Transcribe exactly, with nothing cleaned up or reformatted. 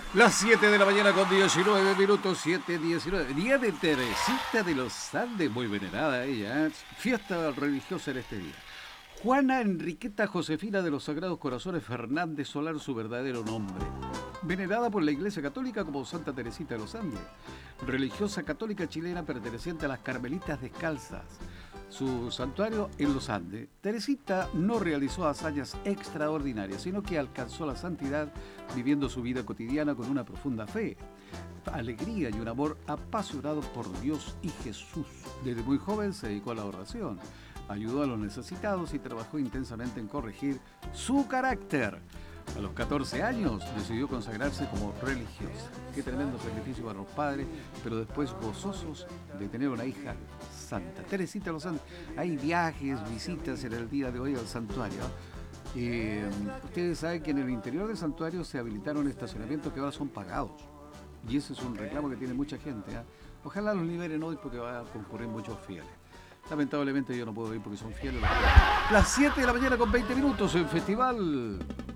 Las siete de la mañana con diecinueve minutos, siete diecinueve. Día de Teresita de los Andes, muy venerada ella, ¿eh? Fiesta religiosa en este día. Juana Enriqueta Josefina de los Sagrados Corazones Fernández Solar, su verdadero nombre. Venerada por la Iglesia Católica como Santa Teresita de los Andes. Religiosa católica chilena perteneciente a las Carmelitas Descalzas. Su santuario en los Andes. Teresita no realizó hazañas extraordinarias, sino que alcanzó la santidad viviendo su vida cotidiana con una profunda fe, alegría y un amor apasionado por Dios y Jesús. Desde muy joven se dedicó a la oración, ayudó a los necesitados y trabajó intensamente en corregir su carácter. A los catorce años decidió consagrarse como religiosa. Qué tremendo sacrificio para los padres, pero después gozosos de tener una hija santa. Teresita de los Andes. Hay viajes, visitas en el día de hoy al santuario. Eh, ustedes saben que en el interior del santuario se habilitaron estacionamientos que ahora son pagados. Y ese es un reclamo que tiene mucha gente, ¿eh? Ojalá los liberen hoy porque va a concurrir muchos fieles. Lamentablemente yo no puedo ir porque son fieles. Las siete de la mañana con veinte minutos en Festival